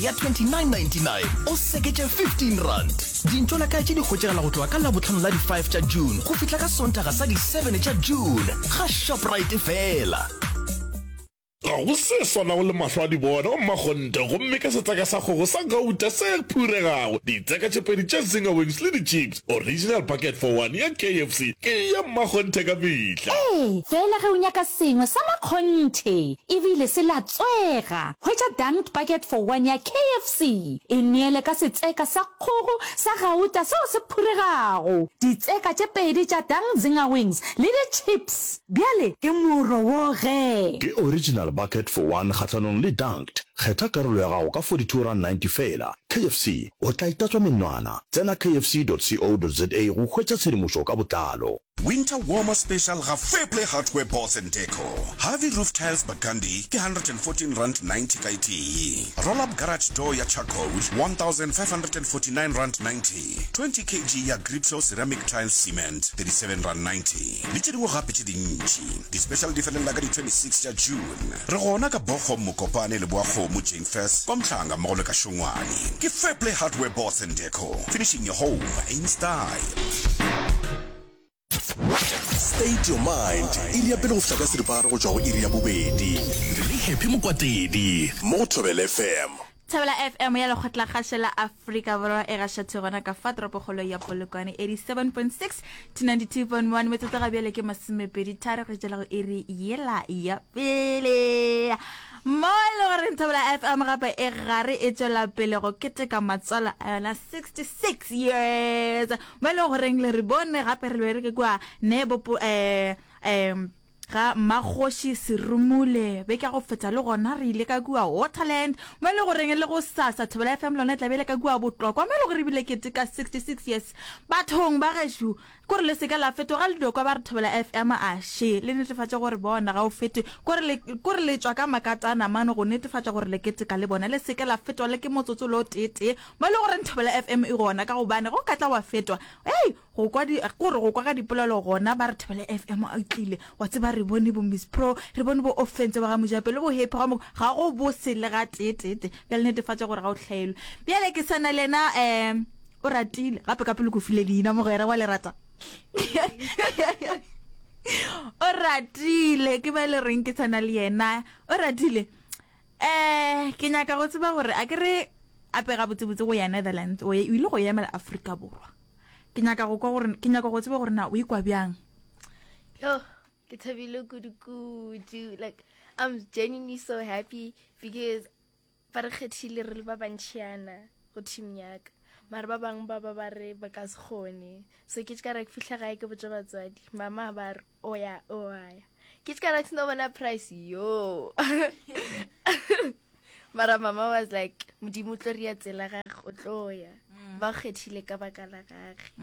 ya 29.99 o seketše 15 rand. Dintho la ka tše di kgotšegela go tloga ka labotlhano la di 5 tša June go fihla ka sontaga sa di 7 tša June ga Shoprite fela. Ga go se sona go le mahlo a di bona o mmakgonte gomme ka setseka sa kgogo sa gauta se phuregago ditseka tše pedi tša Zinger Wings le di-chips original bucket for one ya KFC ke ya mmakgonte ka mehla. Fela ge o nyaka sengwe sa makgonthe ebile se la tswega hwetša dunked bucket for one ya KFC e neele ka setseka sa kgogo sa gauta seo se phuregago ditseka tše pedi tša dunked Zinger Wings le di-chips bjale ke moro wo ge ke original bucket for one kgathanong le dunked kgetha karolo ya gago ka 42.90 fela. KFC o tla itatswa menwana tsena kfc.co.za go hwetša tshedimošo ka botlalo. Winter Warmer Special ga Fairplay Hardware Boards and Decor. Harvey Roof Tiles Bakandi ke 114 rand 90 ka itee. Roll Up Garage Door ya Charcoal 1549 rand 90. 20 kg ya Gripshaw Ceramic Tiles Cement 37 rand 90. Le tše dingwe gape tše dintši. Di-special di felela ka di 26 ya June. Re gona ka Bogom Mokopane le Boakgomo Jane First kwa Mhlanga mmogo le ka Shongwane. Ke Fairplay Hardware Boards and Decor. Finishing your home in style. State your mind. Iria pele go fihla ka seripagare go tšwa go iri ya bobedi. Le Happy Mokwatedi Mo Thobela FM. Thobela FM ya lekgotla kgašhe la Afrika Borwa e gašathe gona ka fa toropokgolo ya Polokwane 87.6 to 92.1 metsotso ga bjale ke masomepedi tharo go tšela go iri yela ya pele mo le gore Thobela FM gape e gare e tšwela pele go keteka matswalo a yona 66 years mo le goreng le re bone gape re le ke kwa nebo ga Magoshi Serumule be ka go fetsa le gona re ile ka kua Waterland mo le goreng le go sasa Thobela FM lona tla bele ka kua botlokwa mo le gore bile ke tika 66 years bathong ba geshu gore le seka la fetoga le dokwa ba re Thobela FM a she le netefatša gore bona ga o fete gore le tswa ka makatana mano go netefatša gore le ketika le bona le seka la fetwa le ke motsotso lo tete mo le gore Thobela FM e gona ka go bana go katla wa fetwa go kwa ka dipolelo gona ba re Thobela FM a tlile wa tseba re bone bo Miss Pro re bone bo offense ba ga Mojape le bo happy ga go bo se le ga tete ka le netefatša gore ga o tlhaelo bjale ke sana lena o ratile gape ka pele go file dina mo gere wa le rata o ratile ke ba le reng ke sana le yena o ratile ke nyaka go tseba gore a kere ape ga botsebotse go ya Netherlands o ile go emela Afrika Borwa ke nyaka go tseba gore na o ikwa bjang yo ke thabile kudu like I'm genuinely so happy because ba re kgethile re le ba bantšhiana go team yaka mara ba bang ba re ba ka se kgone so ke tška re ke fihla gae ke botša batswadi mama ba re oya ke tška re ke seno bona price yo mara mama was like modimo tlo re ya tsela gage o tloya ba kgethile ka baka la gage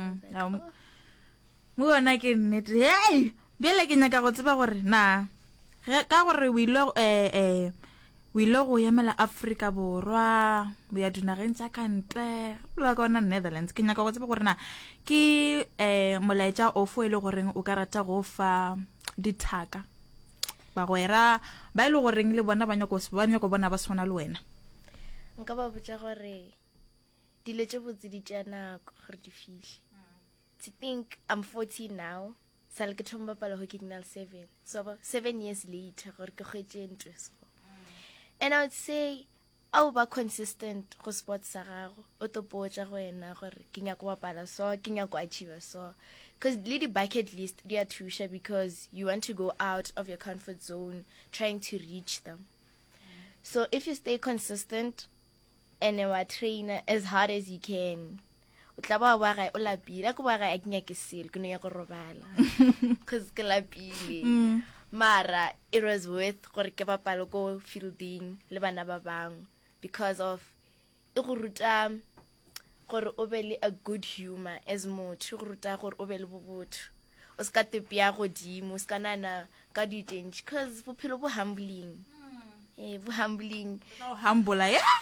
mo bona ke nnete bjale ke nyaka go tseba gore na ka gore o ile go emela Afrika Borwa o ya dinageng tša kantle la kona Netherlands ke nyaka go tseba gore na ke molaetša ofo e le goreng o ka rata go fa dithaka bagwera ba ile goreng le bona ba nyako bona ba swana le wena nka ba botša gore dilo tše botse di tša nako gore di fihle to think I'm 40 now sale ke thomba pala ho kignal 7 so 7 years later gore ke khwetse ntwe so and I would say ba consistent go sports sa gago o to potsa go ena gore ke nya go bapala so ke nya go achieve so because the bucket list they are thusha because you want to go out of your comfort zone trying to reach them so if you stay consistent and you train as hard as you can o tla ba ga o lapile go ba ga a kenya ke sel ke no ya go robala cuz ke lapile mara it was worth gore ke bapalo go fielding le bana ba bang because of e go ruta gore o be le a good humor as motho go ruta gore o be le bobotho o ska tepia go dimo ska nana ka di change cuz bophelo bo humbling bo humbling humble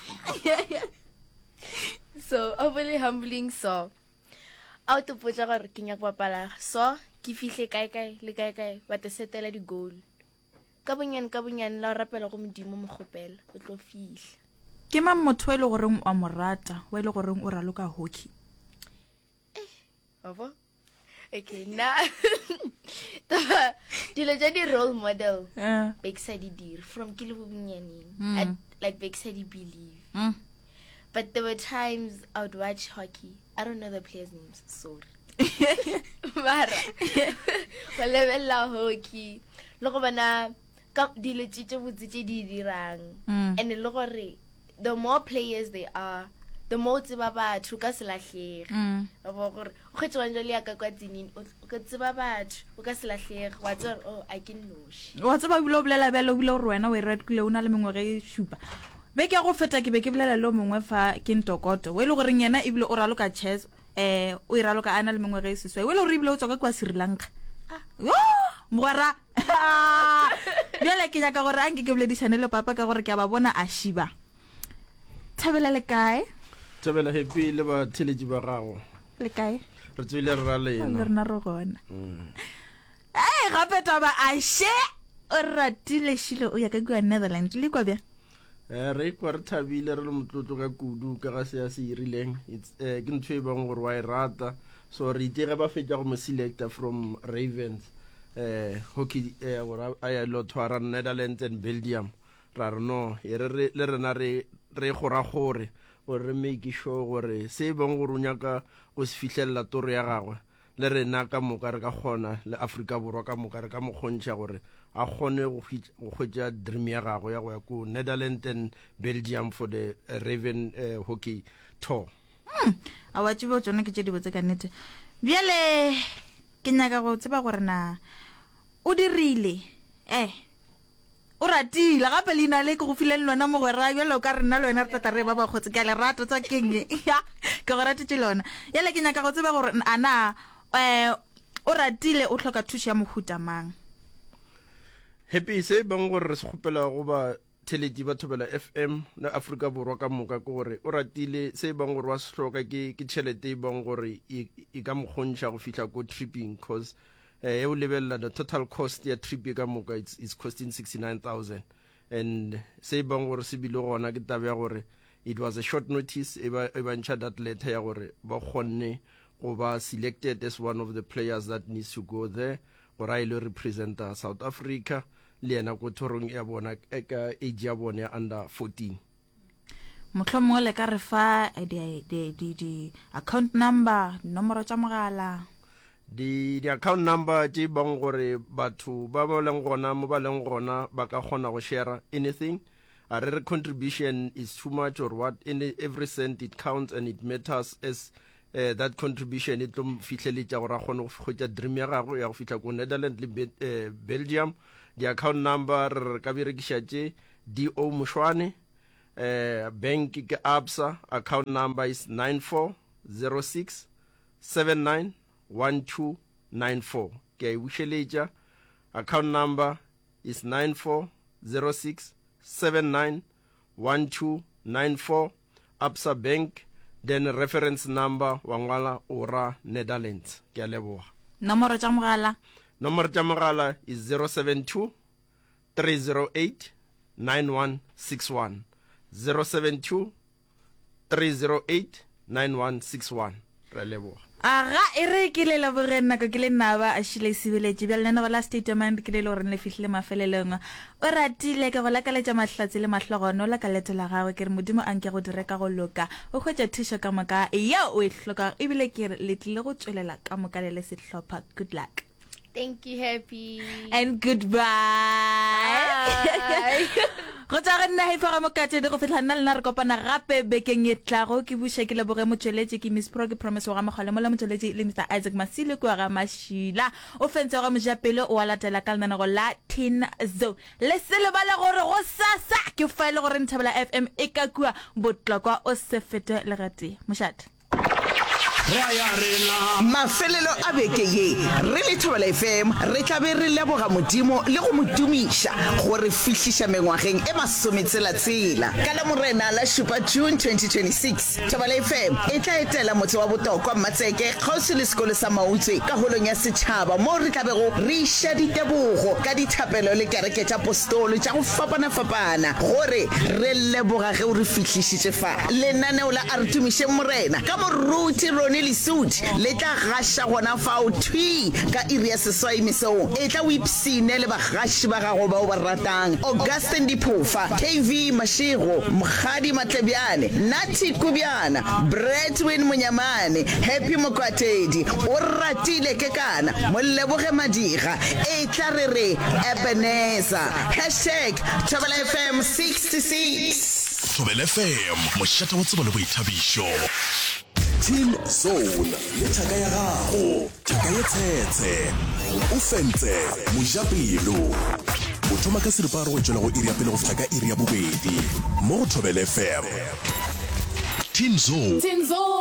so overly humbling so out to potsa gore ke nya go bapala so ke fihle kae le kae ba te setela di goal ka bonyane la rapela go modimo mogopela o tlo fihla ke mang motho e le goreng wa morata wa ile goreng o raloka hockey Abo? Okay, now dilo tsa di role model Beksadi dir from Kilubunyanin at like Beksadi believe. But there were times I would watch hockey. I don't know the players' names, sorry. Mara. Walebella hockey. Logo bana ka dilo tse botse di dirang. And logo re the more players they are, the more tseba batho ka selahlege ba gore o khetswa njale ya ka kwa tsinini o ka tseba batho o ka selahlege wa tswa oh I can nosh wa tseba bile bolela bele bile gore wena o iretkile una le mengwe ge shupa be ke go feta ke be ke bolela lo mongwe fa ke ntokoto we le gore yena e bile o raloka chess o iraloka ana le mengwe ge seswe we le gore bile o tswa kwa Sri Lanka yo mogwara bile ke nyaka gore anke ke boledisane le papa ka gore ke ba bona a shiba Thabela le kae Thabela happy le ba teleji ba gago le kae re tswile re ralena re na re gona gape taba a she o ratile shilo o ya ka kwa Netherlands le kwa bja re kwa re thabile re le motlotlo ka kudu ka ga se ya se irileng ke ntho e bang gore wa e rata so re itse ba fetja go mo selector from Ravens hockey gore a ya lo tshwara Netherlands and Belgium ra re no le rena re gora gore gore make sure gore se bang gore o nyaka go se fihlella toro ya gagwe le rena ka moka re ka gona le Afrika Borwa ka moka re ka mo kgontša gore a gone go hwetša dream ya gagwe ya go ya ko Netherlands and Belgium for the Raven hockey tour a wa tsebo tsone ke tše di botse ka nnete bjale ke nyaka go tseba gore na o dirile o ratile gape leina le ke go fileng lona mogwera bjale o ka rena le wena re tata re ba ba kgotse ke a le rato tsa keng ke go ratitše lona yale ke nyaka go tseba gore ana o ratile o tlhoka thuso ya mohuta mang happy se bang gore re se kgopela go ba teleji ba Thobela FM na Afrika Borwa ka moka ke gore o ratile se bang gore wa se hloka ke tšhelete e bang gore e ka mokgontša go fihla ko tripping cause e o lebella the total cost ya trip ka moka it's costing 69,000 and se bang gore se bile gona ke tabe ya gore it was a short notice e ba ntsha that letter ya gore ba kgonne go ba selected as one of the players that needs to go there gore a ile represent South Africa le yena ko thorong ya bona ka age ya bona under 14 mohlomongwe le ka re fa di account number nomoro tša mogala the account number tše bang gore batho ba ba leng gona mo ba leng gona ba ka kgona go share anything a re contribution is too much or what every cent it counts and it matters as that contribution it tlo fihleletša gore a kgone go hwetša dream ya gago ya go fihla ko Netherlands le Belgium the account number re ka berekiša tše DO Mushwane bank ke Absa account number is 9406 79 1294 ke bušeletša account number is 9406 79 1294 Absa Bank then reference number wa ngwala ora Netherlands ke a leboga nomoro tša mogala is 072 308 9161 072 308 9161 re leboga aga e re ke le leboge nako ke le naba a šile sebeletše bja lena ba la statement ke le gore ne le fihlile mafelelong o ratile ke go lakaletša mahlatse le mahlogono la ka leto la gagwe ke re modimo anke go direka go loka o hwetša thušo ka moka ya o e hloka ebile ke le tlile go tswelela ka moka le sehlopha good luck Thank you, Happy. And goodbye. Go tsa re nna hefa ga mokate de go fetla nna lena re kopana gape bekeng e tlago ke buše ke leboge motsweletši ke Miss Pro ke promise wa ga mogale mo la motsweletši le Mr Isaac Masile kwa ga Mashila o fentse wa mojapele o a latela ka lenanego la Tin Zo le se le bale gore go sasa ke file gore Nthabela FM e ka kua botlokwa o se fete le gate mošate mafelelo a beke ye re le Thobela FM re tla be re leboga modimo le go modumisha gore fihlisha mengwageng e masometshela ka la morena la Shupa June 2026 Thobela FM e tla etela motse wa Botokwa Matseke kgausi le sekolo sa Mautswe ka holong ya setšhaba mo re tla bego re isha ditebogo ka dithapelo le kereke tša apostolo tša go fapana gore re leboga ge o re fihlišitše fa lenaneo la Artumishe Morena ka moruti Rone Lesudi le tla gasha gona fao thwi ka iri ya seswai mesong e tla wipsine le bagashi ba gago ba o ba ratang Augustine Diphofa KV Mashego Mkhadi Matlebiane Nati Kubiana Bretwin Munyamane Happy Mokwatedi o ratile ke kana Moleboge Madiga e tla re Ebenezer #Thobela FM 66 Thobela FM mošata wa tsebo le boithabišo Team Zone le thaka ya gago thaka ye tshetse o fentse mojapelo o thoma ka seriparo go tšwela go iri ya pele go fihla ka iri ya bobedi mo go Thobela FM Team Zone